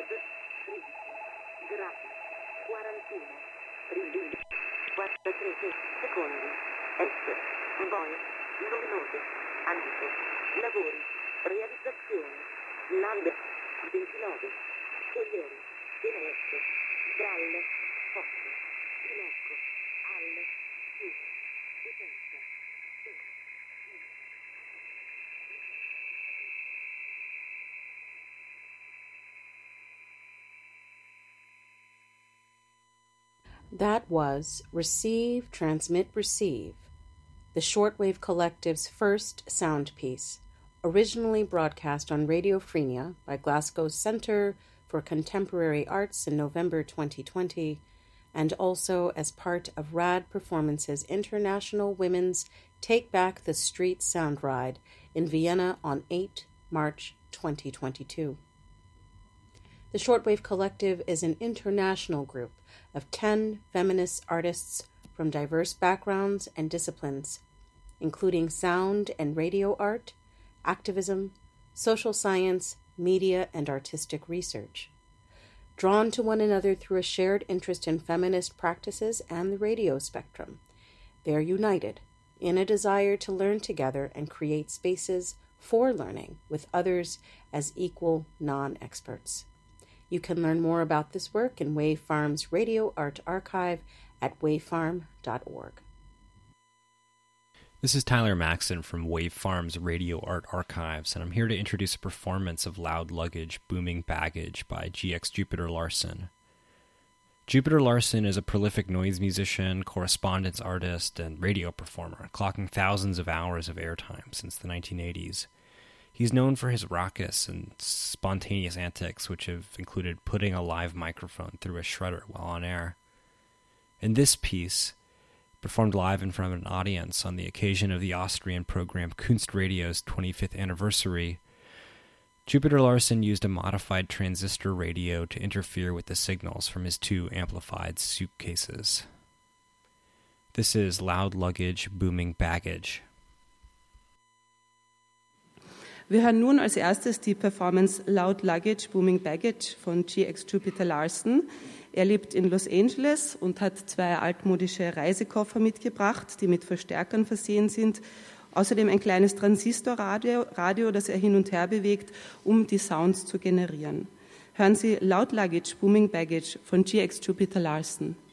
gradi, 41, ridurre, 43 secondi, est, voi, luminose, antico, lavori, realizzazione, land, 29, Corriere, Finestre, dal, Fosse, Pinocco, al, Chiuso, Depensa, That was Receive, Transmit, Receive, the Shortwave Collective's first sound piece, originally broadcast on Radio Frenia by Glasgow's Centre for Contemporary Arts in November 2020, and also as part of RAD Performance's International Women's Take Back the Street Sound Ride in Vienna on 8 March 2022. The Shortwave Collective is an international group of 10 feminist artists from diverse backgrounds and disciplines, including sound and radio art, activism, social science, media, and artistic research. Drawn to one another through a shared interest in feminist practices and the radio spectrum, they are united in a desire to learn together and create spaces for learning with others as equal non-experts. You can learn more about this work in Wave Farm's Radio Art Archive at wavefarm.org. This is Tyler Maxon from Wave Farm's Radio Art Archives, and I'm here to introduce a performance of Loud Luggage, Booming Baggage by GX Jupiter Larson. Jupiter Larson is a prolific noise musician, correspondence artist, and radio performer, clocking thousands of hours of airtime since the 1980s. He's known for his raucous and spontaneous antics, which have included putting a live microphone through a shredder while on air. In this piece, performed live in front of an audience on the occasion of the Austrian program Kunstradio's 25th anniversary, Jupiter Larson used a modified transistor radio to interfere with the signals from his two amplified suitcases. This is Loud Luggage, Booming Baggage. Wir hören nun als erstes die Performance Loud Luggage, Booming Baggage von GX Jupiter Larson. Er lebt in Los Angeles und hat 2 altmodische Reisekoffer mitgebracht, die mit Verstärkern versehen sind. Außerdem ein kleines Transistorradio, das er hin und her bewegt, um die Sounds zu generieren. Hören Sie Loud Luggage, Booming Baggage von GX Jupiter Larson.